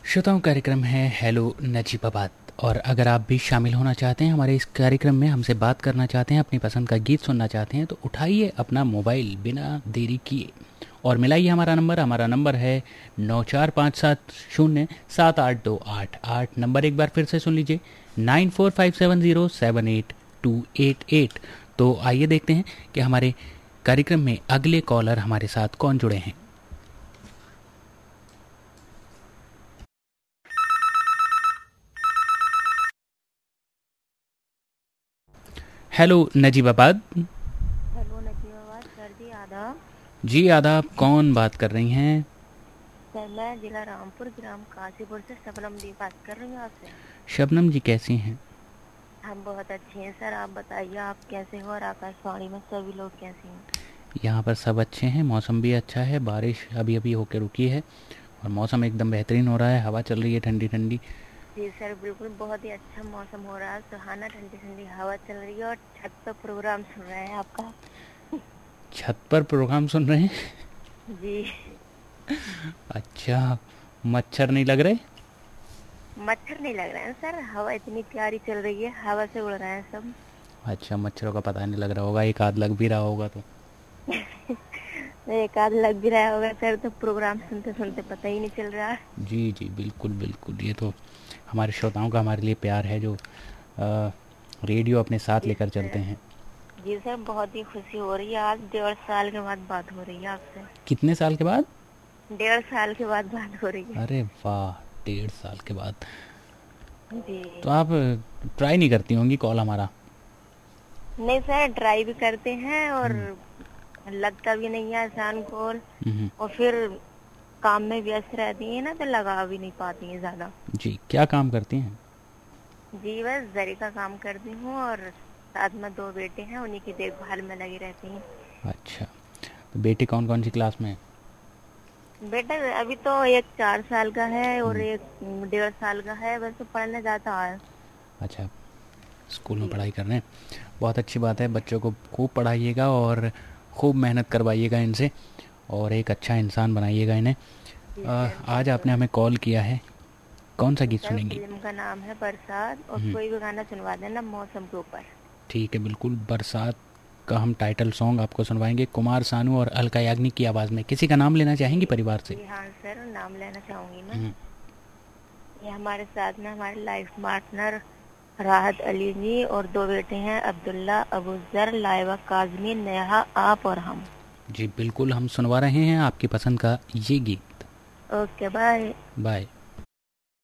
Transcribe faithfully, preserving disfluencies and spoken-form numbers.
श्रोताओं, कार्यक्रम है हेलो नजीबाबाद। और अगर आप भी शामिल होना चाहते हैं हमारे इस कार्यक्रम में, हमसे बात करना चाहते हैं, अपनी पसंद का गीत सुनना चाहते हैं, तो उठाइए अपना मोबाइल बिना देरी किए और मिलाइए हमारा नंबर। हमारा नंबर है नौ चार पाँच सात शून्य सात आठ दो आठ आठ। नंबर एक बार फिर से सुन लीजिए, nine four five seven zero seven eight to eight eight. तो आइए देखते हैं कि हमारे कार्यक्रम में अगले कॉलर हमारे साथ कौन जुड़े हैं। Hello Najibabad. Hello Najibabad sir जी, आदाब। जी आदाब, कौन बात कर रही हैं? सर मैं जिला रामपुर ग्राम काशीपुर से शबनम दी बात कर रही हूँ आपसे। शबनम जी कैसी हैं? हम बहुत अच्छे हैं सर, आप बताइए आप कैसे हो और आकाशवाणी में सभी लोग कैसे हैं? यहाँ पर सब अच्छे हैं, मौसम भी अच्छा है, बारिश अभी अभी होकर रुकी है और मौसम एकदम बेहतरीन हो रहा है, हवा चल रही है ठंडी ठंडी। जी सर, बिल्कुल बहुत ही अच्छा मौसम हो रहा है, सुहाना ठंडी ठंडी हवा चल रही है और छत पर प्रोग्राम सुन रहे हैं आपका। छत पर प्रोग्राम सुन रहे हैं? जी। अच्छा, मच्छर नहीं लग रहे? मच्छर नहीं लग रहे हैं सर, हवा इतनी प्यारी चल रही है, हवा से उड़ रहे हैं सब। अच्छा, मच्छरों का पता नहीं लग रहा होगा, एक आध लग भी रहा होगा तो। एक आध लग भी रहा होगा सर, तो प्रोग्राम सुनते सुनते पता ही नहीं चल रहा है। जी जी बिल्कुल बिल्कुल, ये तो हमारे श्रोताओं का हमारे लिए प्यार है जो आ, रेडियो अपने साथ जी लेकर चलते सर। हैं। जी सर, बहुत ही खुशी हो रही है, आज डेढ़ साल के बाद बात हो रही है आपसे। कितने साल के बाद? डेढ़ साल के बाद बात हो रही है। अरे वाह, डेढ़ साल के बाद। जी। तो आप ट्राई नहीं करती होंगी कॉल हमारा? नहीं सर, ट्राई भी करते हैं और हम्म, लगता भी नहीं है आसान कॉल, हम्म, और फिर काम में व्यस्त रहती है ना, तो लगा भी नहीं पाती है ज्यादा। जी, क्या काम करती हैं? जी बस जरी का काम करती हूँ और साथ में दो बेटे हैं, उन्हीं की देखभाल में लगी रहती हूँ। अच्छा, तो बेटे कौन कौन सी क्लास में हैं? बेटा अभी तो एक चार साल का है और हम्म, एक डेढ़ साल का है, बस तो पढ़ने जाता है। अच्छा, स्कूल में जी। पढ़ाई कर रहे हैं। बहुत अच्छी बात है, बच्चों को खूब पढ़ाइएगा और खूब मेहनत करवाइएगा इनसे और एक अच्छा इंसान बनाइएगा इन्हें। जी आ, सर आज बिल्कुल। आपने हमें कॉल किया है, कौन सा गीत सर सुनेंगी? फिल्म का नाम है बरसात, और हम्म, कोई भी गाना सुनवा देना मौसम के ऊपर। ठीक है, बिल्कुल। बरसात का हम टाइटल सॉन्ग आपको सुनवाएंगे, कुमार सानू और अलका याग्निक की आवाज़ में। किसी का नाम लेना चाहेंगी परिवार से? जी हाँ सर, नाम लेना चाहूंगी मैं। हम्म, ये हमारे साथ में हमारे लाइफ पार्टनर राहत अली जी और दो बेटे हैं, अब्दुल्ला, अबूजर, लाइबा, काजमी, नेहा, आप और हम। जी बिल्कुल, हम सुनवा रहे हैं आपकी पसंद का ये गीत। Okay bye. बाय।